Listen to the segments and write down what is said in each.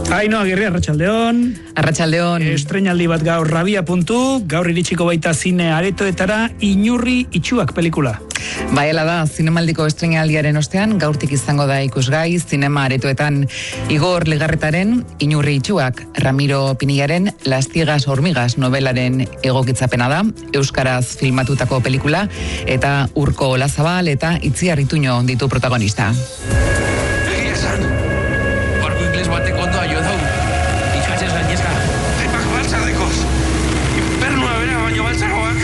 Aino Agirri, arratsaldeon. Arratsaldeon. Estreinaldi bat gaur Rabia puntu, gaur iritsiko baita zine aretoetara Inurri itxuak pelikula. Baiela da, zinemaldiko estreinaldiaren ostean, gaurtik izango da ikusgai, zinema aretoetan Igor Legarretaren Inurri itxuak, Ramiro Pinillaren Las ciegas hormigas novelaren egokitzapena da, euskaraz filmatutako pelikula, eta Urko Olazabal eta Itziar Ituño ditu protagonista. Batek ondo aio dau, ikatzen zainezka. Epak baltzadekoz, infernua bera baino baltzagoak.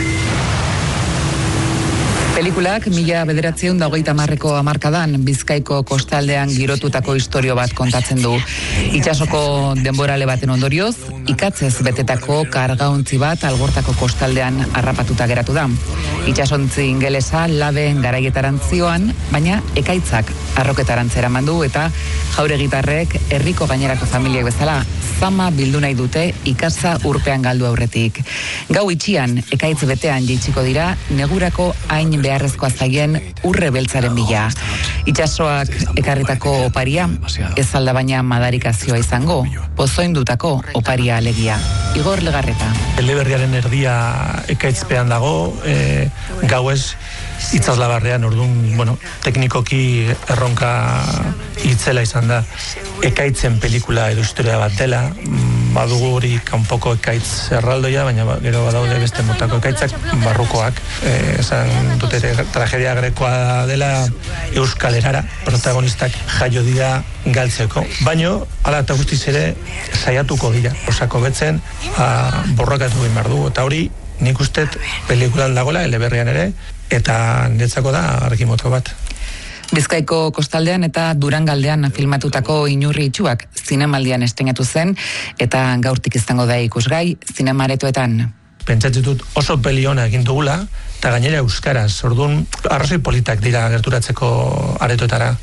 Pelikulak 1980ko hamarkadan Bizkaiko kostaldean girotutako istorio bat kontatzen du. Itsasoko denborale baten ondorioz, ikatzez betetako kargauntzi bat Algortako kostaldean harrapatuta geratu da. Itsasontzi ingelesa laben garaietaran zioan, baina ekaitzak arroketarantz eraman du eta jauregitarrek herriko gainerako familiek bezala zama bildu nahi dute ikatza urpean galdu aurretik. Gau itxian, ekaitz betean jaitsiko dira negurako hain beharrezkoa zaien urre beltzaren bila. Itsasoak ekarritako oparia, ez alda baina madarikazioa izango, pozoindutako oparia alegia. Igor Legarreta. Eleberriaren erdia ekaitzpean dago, gauez itzaslabarrean, orduan, teknikoki erronka hitzela izan da. Ekaitzen pelikula edo historia bat dela, badugu hori kanpoko ekaitz erraldoia, baina gero badaude beste motako ekaitzak, barrukoak, esan dute tragedia grekoa dela euskal erara, protagonistak jaio dira galtzeko. Baino, hala eta guztiz ere, saiatuko dira, osako betzen, borrokatu egin behar du, eta hori, nik ustet pelikulan dagoela, eleberrian ere, eta niretzako da argimoto bat. Bizkaiko kostaldean eta Durangaldean filmatutako Inurri itxuak zinemaldian estreinatu zen eta gaurtik izango da ikusgai zinema aretoetan. Pentsatzen dut oso peli ona egin dugula eta gainera euskaraz, orduan arrazoi politak dira gerturatzeko aretoetara.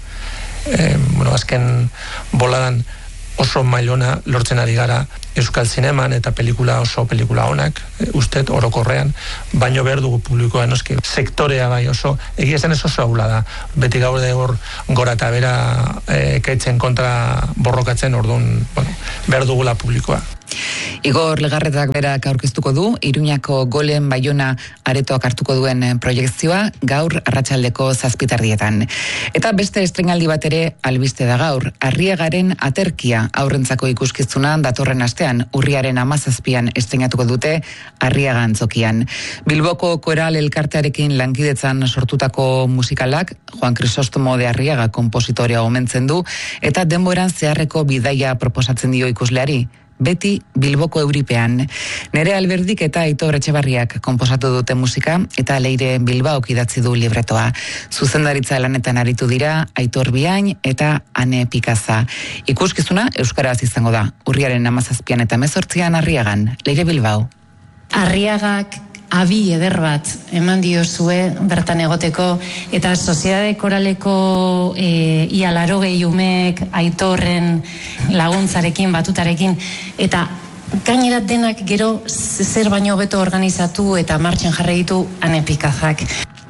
Azken boladan oso mailona lortzen ari gara euskal zineman eta oso pelikula onak, ustet orokorrean, baino behar dugu publikoa noski. Sektorea bai oso, egia esan ez oso ahula da. Beti gaude hor gora eta bera ekaitzen kontra borrokatzen, orduan, behar dugula publikoa. Igor Legarretak berak aurkeztuko du, Iruñako Golen Baiona aretoak hartuko duen proiektzioa gaur arratsaldeko 7:00. Eta beste estreinaldi bat ere albiste da gaur, Arriagaren Aterkia aurrentzako ikuskizuna datorren astean, urriaren 17an estreinatuko dute Arriaga antzokian. Bilboko Koral elkartearekin lankidetzan sortutako musikalak, Juan Crisostomo de Arriaga konpositorea omentzen du, eta denboran zeharreko bidaia proposatzen dio ikusleari. Beti Bilboko euripean. Nere Alberdik eta Aitor Etxebarriak konposatu dute musika eta Leire Bilbaok idatzi du libretoa. Zuzendaritza lanetan aritu dira Aitor Biain eta Ane Pikaza. Ikuskizuna euskaraz izango da. Urriaren 17an eta 18an Arriagan. Leire Bilbao. Arriagak abi eder bat eman diozue bertan egoteko eta Soziedade Koraleko ia 80 umeek Aitorren laguntzarekin, batutarekin, eta gainera denak gero zer baino hobeto organizatu eta martxan jarri ditu Ane Pikazak.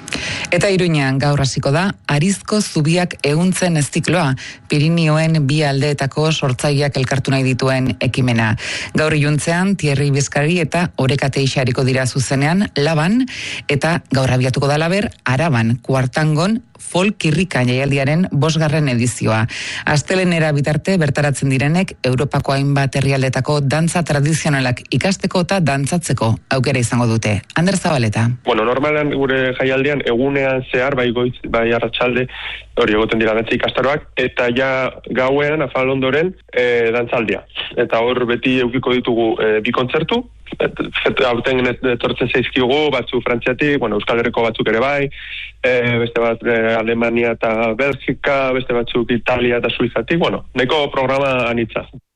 Eta Iruñan gaur hasiko da Arizko zubiak ehuntzen zikloa, Pirinioen bi aldeetako sortzaileak elkartu nahi dituen ekimena. Gaur iluntzean Thierry Bizkari eta Oreka Teixariko dira zuzenean Laban, eta gaur abiatuko da laber Araban, Kuartangon folk irrika jaialdiaren 5. edizioa. Astelenera bitarte bertaratzen direnek Europako hainbat herrialdetako dantza tradizionalak ikasteko eta dantzatzeko aukera izango dute. Ander Zabaleta. Normalan gure jaialdian egunean zehar, bai goiz, bai arratsalde, hori egoten dira dantza ikastaroak, eta ja gauean afal ondoren dantzaldia. Eta hor beti eukiko ditugu bi kontzertu, aurten etortzen zaizkigu, batzu Frantziatik, Euskal Herriko batzuk ere bai, beste bat Alemania eta Belgika, beste batzuk Italia eta Suizatik, nahiko programa anitza.